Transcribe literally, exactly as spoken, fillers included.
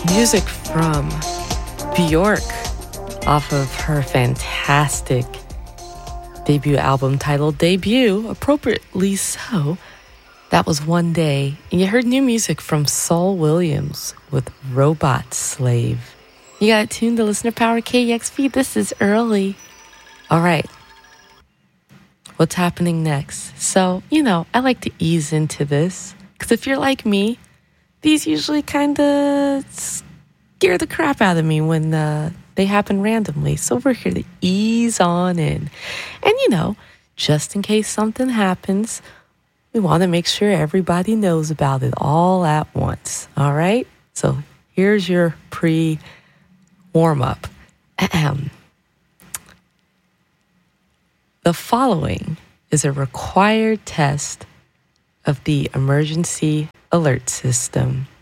Music from Bjork off of her fantastic debut album titled Debut, appropriately so. That was One Day. And you heard new music from Saul Williams with Robot Slave. You got it tuned to Listener Power K E X P. This is early. All right. What's happening next? So, you know, I like to ease into this because if you're like me, these usually kind of scare the crap out of me when uh, they happen randomly. So we're here to ease on in. And, you know, just in case something happens, we want to make sure everybody knows about it all at once. All right? So here's your pre-warm-up. Ahem. The following is a required test of the emergency alert system.